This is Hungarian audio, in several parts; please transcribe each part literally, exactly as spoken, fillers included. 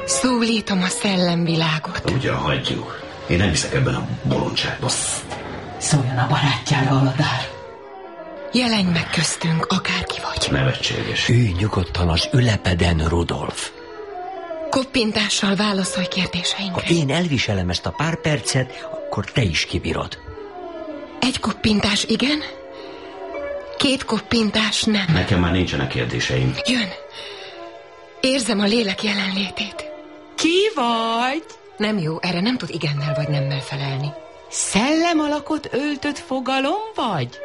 Szólítom a szellemvilágot. Ugyan hagyjuk. Én nem hiszek ebben a bolondságban. Szóljon a barátjára, Aladár. Jelenj meg köztünk, akárki vagy. Nevetséges. Ülj nyugodtan az ülepeden, Rudolf. Koppintással válaszolj kérdéseinkre. Ha én elviselem ezt a pár percet, akkor te is kibírod. Egy koppintás igen, két koppintás nem. Nekem már nincsenek kérdéseim. Jön. Érzem a lélek jelenlétét. Ki vagy? Nem jó, erre nem tud igennel vagy nemmel felelni. Szellem alakot öltött fogalom vagy?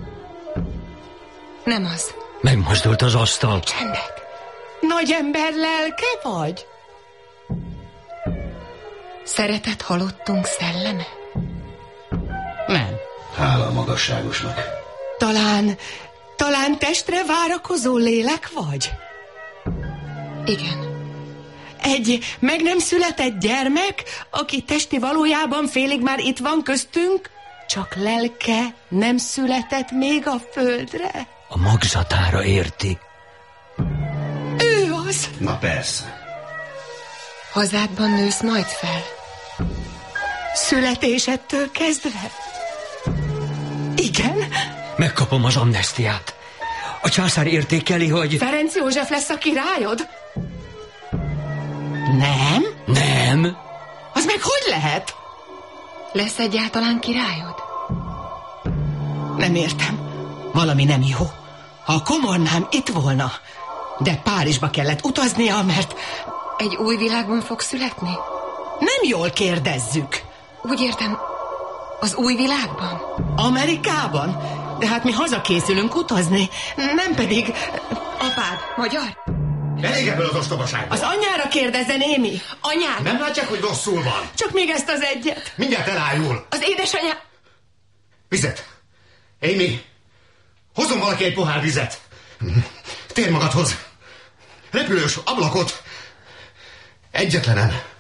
Nem az. Megmozdult az asztal. Csendet. Nagy ember lelke vagy? Szeretett halottunk szelleme? Nem. Hála a magasságosnak. Talán, talán testre várakozó lélek vagy? Igen. Egy meg nem született gyermek, aki testi valójában félig már itt van köztünk, csak lelke nem született még a földre? A magzatára érti. Ő az! Na persze. Hazádban nősz majd fel? Születésettől kezdve? Igen? Megkapom az amnesztiát. A császár értékeli, hogy... Ferenc József lesz a királyod? Nem? Nem. Az meg hogy lehet? Lesz egyáltalán királyod? Nem értem. Valami nem jó. Ha a komornám itt volna, de Párizsba kellett utaznia, mert... Egy új világban fog születni? Nem jól kérdezzük. Úgy értem, az új világban? Amerikában? De hát mi hazakészülünk utazni, nem pedig... Apád, magyar? Elég ebből az ostobaságból. Az anyjára kérdezzen, Émi. Anyád? Nem látják, hogy rosszul van? Csak még ezt az egyet. Mindjárt elájul. Az édesanyja... Vizet. Amy, hozzon valaki egy pohár vizet. Térj magadhoz. Repülős ablakot. Egyetlenen.